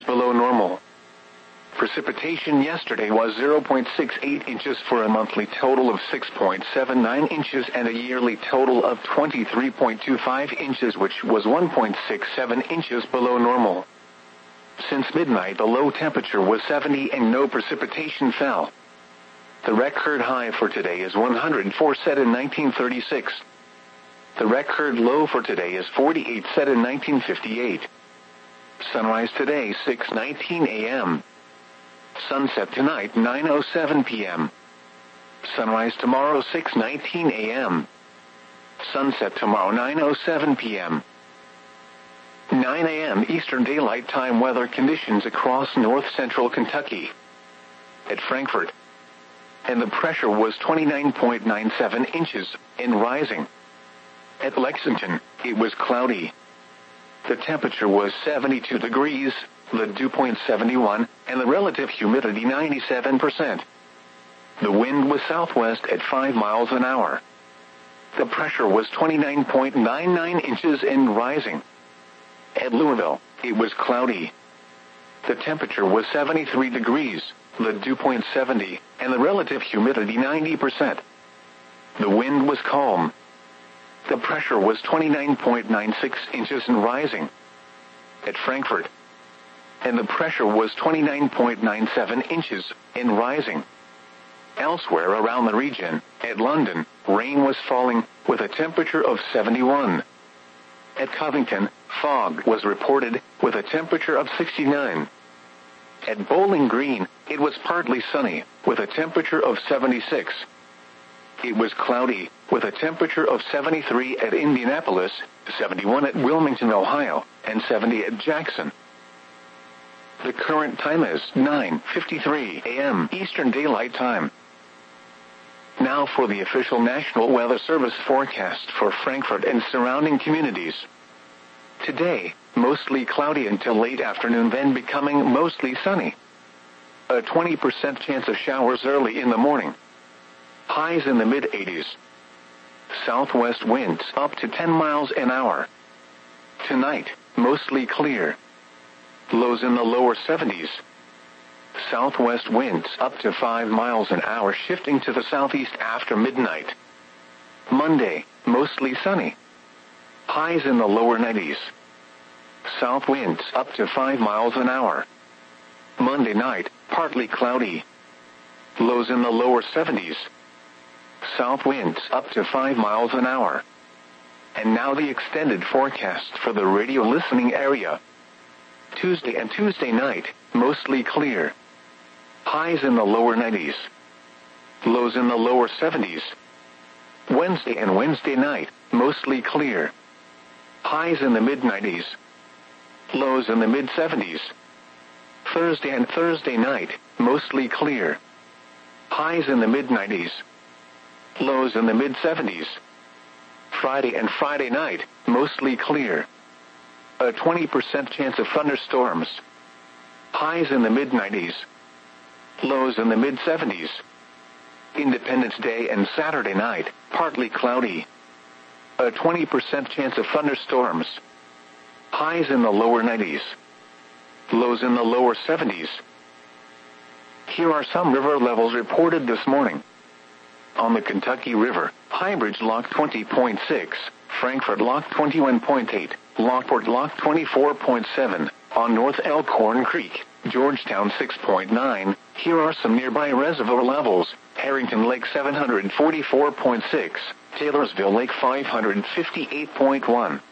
below normal. Precipitation yesterday was 0.68 inches for a monthly total of 6.79 inches and a yearly total of 23.25 inches, which was 1.67 inches below normal. Since midnight, the low temperature was 70 and no precipitation fell. The record high for today is 104, set in 1936. The record low for today is 48, set in 1958. Sunrise today 6:19 a.m. Sunset tonight 9:07 p.m. Sunrise tomorrow 6:19 a.m. Sunset tomorrow 9:07 p.m. 9 a.m. Eastern Daylight Time weather conditions across north-central Kentucky. At Frankfort, and the pressure was 29.97 inches and rising. At Lexington, it was cloudy. The temperature was 72 degrees, the dew point 71, and the relative humidity 97%. The wind was southwest at 5 miles an hour. The pressure was 29.99 inches and rising. At Louisville, it was cloudy. The temperature was 73 degrees, the dew point 70, and the relative humidity 90%. The wind was calm. The pressure was 29.96 inches and rising. At Frankfort, and the pressure was 29.97 inches and rising. Elsewhere around the region, at London, rain was falling with a temperature of 71. At Covington, fog was reported with a temperature of 69. At Bowling Green, it was partly sunny with a temperature of 76. It was cloudy with a temperature of 73 at Indianapolis, 71 at Wilmington, Ohio, and 70 at Jackson. The current time is 9:53 a.m. Eastern Daylight Time. Now for the official National Weather Service forecast for Frankfort and surrounding communities. Today, mostly cloudy until late afternoon, then becoming mostly sunny. A 20% chance of showers early in the morning. Highs in the mid-80s. Southwest winds up to 10 miles an hour. Tonight, mostly clear. Lows in the lower 70s. Southwest winds up to 5 miles an hour, shifting to the southeast after midnight. Monday, mostly sunny. Highs in the lower 90s. South winds up to 5 miles an hour. Monday night, partly cloudy. Lows in the lower 70s. South winds up to 5 miles an hour. And now the extended forecast for the radio listening area. Tuesday and Tuesday night, mostly clear. Highs in the lower 90s. Lows in the lower 70s. Wednesday and Wednesday night, mostly clear. Highs in the mid-90s. Lows in the mid-70s. Thursday and Thursday night, mostly clear. Highs in the mid-90s. Lows in the mid-70s. Friday and Friday night, mostly clear. A 20% chance of thunderstorms. Highs in the mid-90s. Lows in the mid-70s. Independence Day and Saturday night, partly cloudy. A 20% chance of thunderstorms. Highs in the lower 90s. Lows in the lower 70s. Here are some river levels reported this morning. On the Kentucky River, Highbridge Lock 20.6, Frankfort Lock 21.8, Lockport Lock 24.7, on North Elkhorn Creek, Georgetown 6.9. Here are some nearby reservoir levels. Harrington Lake 744.6, Taylorsville Lake 558.1.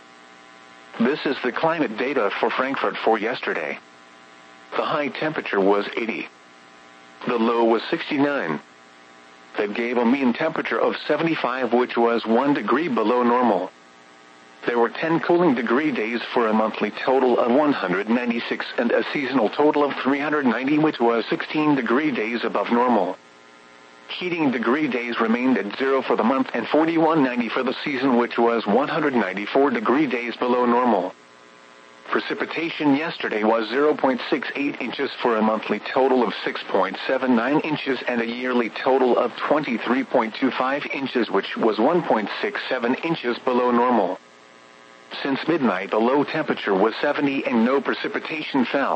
This is the climate data for Frankfort for yesterday. The high temperature was 80. The low was 69. That gave a mean temperature of 75, which was 1 degree below normal. There were 10 cooling degree days for a monthly total of 196 and a seasonal total of 390, which was 16 degree days above normal. Heating degree days remained at 0 for the month and 4190 for the season, which was 194 degree days below normal. Precipitation yesterday was 0.68 inches for a monthly total of 6.79 inches and a yearly total of 23.25 inches, which was 1.67 inches below normal. Since midnight, the low temperature was 70 and no precipitation fell.